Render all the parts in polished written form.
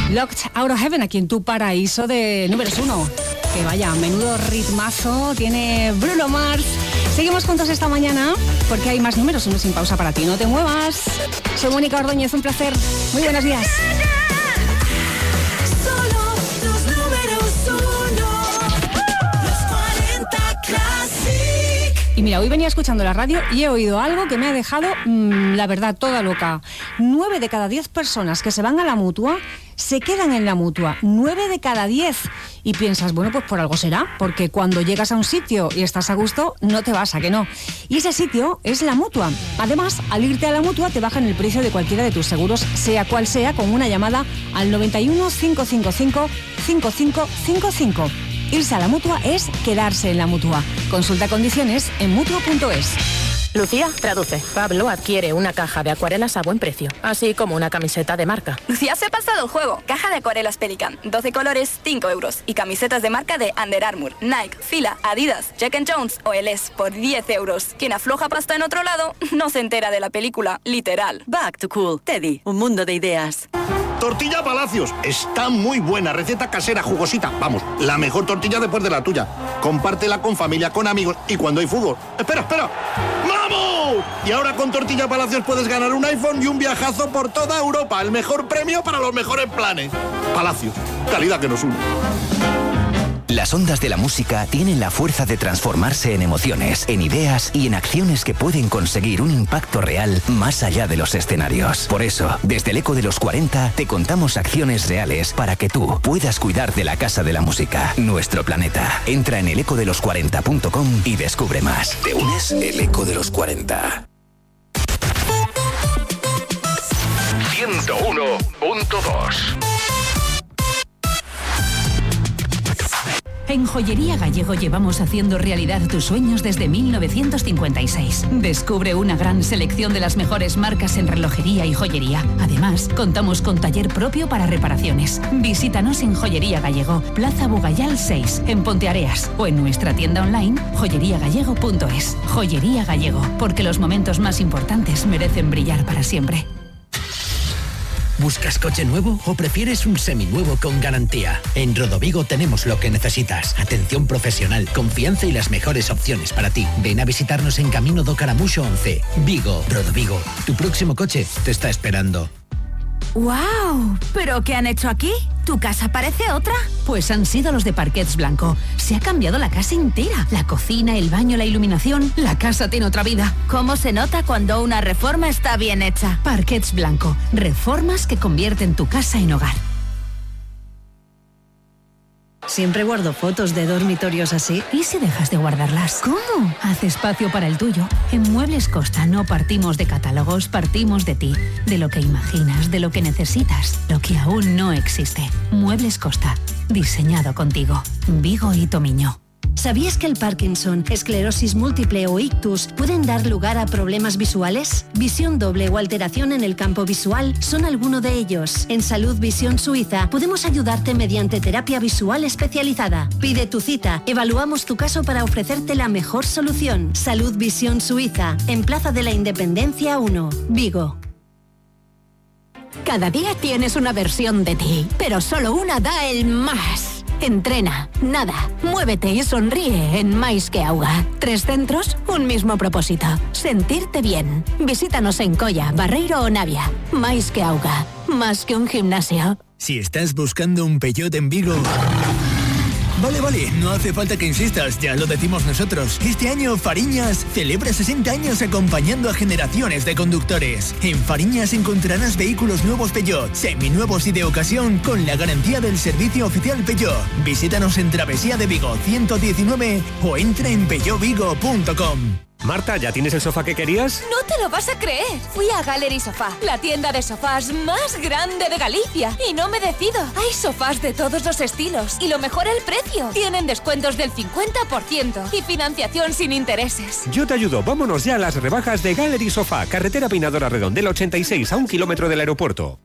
Locked Out of Heaven, aquí en tu paraíso de números 1. Que vaya, menudo ritmazo tiene Bruno Mars. Seguimos juntos esta mañana porque hay más números 1 sin pausa para ti. No te muevas. Soy Mónica Ordóñez, un placer. Muy buenos días. Y mira, hoy venía escuchando la radio y he oído algo que me ha dejado, la verdad, toda loca. 9 de cada 10 personas que se van a la Mutua se quedan en la Mutua. 9 de cada 10. Y piensas, bueno, pues por algo será, porque cuando llegas a un sitio y estás a gusto, no te vas, ¿a que no? Y ese sitio es la Mutua. Además, al irte a la Mutua te bajan el precio de cualquiera de tus seguros, sea cual sea, con una llamada al 91 555 5555. Irse a la Mutua es quedarse en la Mutua. Consulta condiciones en mutua.es. Lucía, traduce. Pablo adquiere una caja de acuarelas a buen precio, así como una camiseta de marca. Lucía se ha pasado el juego. Caja de acuarelas Pelican, 12 colores, 5 euros. Y camisetas de marca de Under Armour, Nike, Fila, Adidas, Jack & Jones o LS por 10 euros. Quien afloja pasta en otro lado no se entera de la película, literal. Back to Cool. Teddy, un mundo de ideas. Tortilla Palacios. Está muy buena. Receta casera, jugosita. Vamos, la mejor tortilla después de la tuya. Compártela con familia, con amigos y cuando hay fútbol. ¡Espera! ¡Vamos! Y ahora con Tortilla Palacios puedes ganar un iPhone y un viajazo por toda Europa. El mejor premio para los mejores planes. Palacios. Calidad que nos une. Las ondas de la música tienen la fuerza de transformarse en emociones, en ideas y en acciones que pueden conseguir un impacto real más allá de los escenarios. Por eso, desde el Eco de los 40 te contamos acciones reales para que tú puedas cuidar de la Casa de la Música, nuestro planeta. Entra en elecodelos40.com y descubre más. ¿Te unes? El Eco de los 40. 101.2. En Joyería Gallego llevamos haciendo realidad tus sueños desde 1956. Descubre una gran selección de las mejores marcas en relojería y joyería. Además, contamos con taller propio para reparaciones. Visítanos en Joyería Gallego, Plaza Bugayal 6, en Ponteareas, o en nuestra tienda online joyeriagallego.es. Joyería Gallego, porque los momentos más importantes merecen brillar para siempre. ¿Buscas coche nuevo o prefieres un seminuevo con garantía? En Rodovigo tenemos lo que necesitas. Atención profesional, confianza y las mejores opciones para ti. Ven a visitarnos en Camino do Caramuxo 11. Vigo, Rodovigo. Tu próximo coche te está esperando. ¡Wow! ¿Pero qué han hecho aquí? ¿Tu casa parece otra? Pues han sido los de Parquets Blanco. Se ha cambiado la casa entera. La cocina, el baño, la iluminación. La casa tiene otra vida. ¿Cómo se nota cuando una reforma está bien hecha? Parquets Blanco. Reformas que convierten tu casa en hogar. Siempre guardo fotos de dormitorios así. ¿Y si dejas de guardarlas? ¿Cómo? Haz espacio para el tuyo. En Muebles Costa no partimos de catálogos, partimos de ti. De lo que imaginas, de lo que necesitas, lo que aún no existe. Muebles Costa. Diseñado contigo. Vigo y Tomiño. ¿Sabías que el Parkinson, esclerosis múltiple o ictus pueden dar lugar a problemas visuales? Visión doble o alteración en el campo visual son alguno de ellos. En Salud Visión Suiza podemos ayudarte mediante terapia visual especializada. Pide tu cita, evaluamos tu caso para ofrecerte la mejor solución. Salud Visión Suiza, en Plaza de la Independencia 1, Vigo. Cada día tienes una versión de ti, pero solo una da el más. Entrena, nada, muévete y sonríe en Mais que Auga. 3 centros, un mismo propósito. Sentirte bien. Visítanos en Colla, Barreiro o Navia. Mais que Auga. Más que un gimnasio. Si estás buscando un Peugeot en Vigo... Vale, no hace falta que insistas, ya lo decimos nosotros. Este año Fariñas celebra 60 años acompañando a generaciones de conductores. En Fariñas encontrarás vehículos nuevos Peugeot, seminuevos y de ocasión con la garantía del servicio oficial Peugeot. Visítanos en Travesía de Vigo 119 o entra en peugeotvigo.com. Marta, ¿ya tienes el sofá que querías? No te lo vas a creer. Fui a Gallery Sofá, la tienda de sofás más grande de Galicia, y no me decido. Hay sofás de todos los estilos y lo mejor, el precio. Tienen descuentos del 50% y financiación sin intereses. Yo te ayudo. Vámonos ya a las rebajas de Gallery Sofá, carretera Peinadora Redondela 86, a 1 kilómetro del aeropuerto.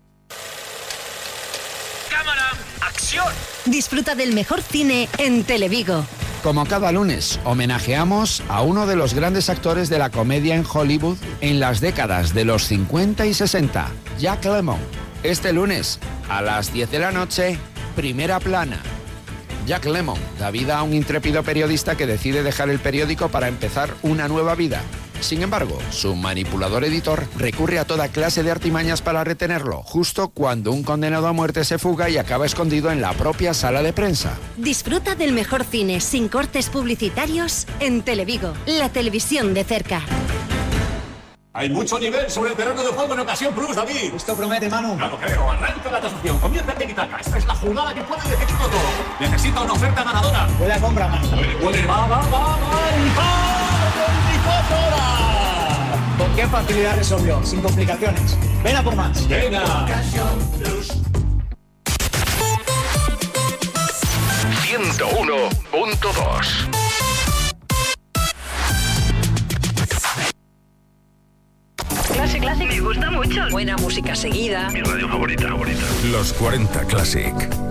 ¡Cámara! ¡Acción! Disfruta del mejor cine en Televigo. Como cada lunes, homenajeamos a uno de los grandes actores de la comedia en Hollywood en las décadas de los 50 y 60, Jack Lemmon. Este lunes, a las 10 de la noche, Primera Plana. Jack Lemmon da vida a un intrépido periodista que decide dejar el periódico para empezar una nueva vida. Sin embargo, su manipulador editor recurre a toda clase de artimañas para retenerlo, justo cuando un condenado a muerte se fuga y acaba escondido en la propia sala de prensa. Disfruta del mejor cine sin cortes publicitarios en Televigo, la televisión de cerca. Hay mucho nivel sobre el terreno de juego en Ocasión Plus, David. Esto promete, Manu. Claro, creo. Arranca la tasación. Comienza Tiki-Taka. Esta es la jugada que puede decidirlo todo. Necesita una oferta ganadora. Huele a compra, Manu. Huele, va. ¿Con qué facilidad resolvió? Sin complicaciones. Ven a por más. Venga. Ocasión Plus. 101.2. Classic me gusta mucho. Buena música seguida. Mi radio favorita. Los 40 Classic.